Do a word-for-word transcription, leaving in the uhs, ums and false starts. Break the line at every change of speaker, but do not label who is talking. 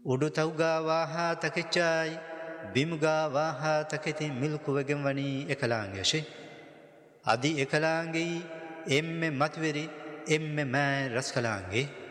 උඩුතව්ගා වාහා තකෙච්චායි බිමුගා වාහා තකෙති මිල්කුවගෙන් වනී එකලාංගයශේ අදි එකලාංගෙයි එම්මෙ මත්වෙරි එම්මෙ මෑ රස්කලාංගේ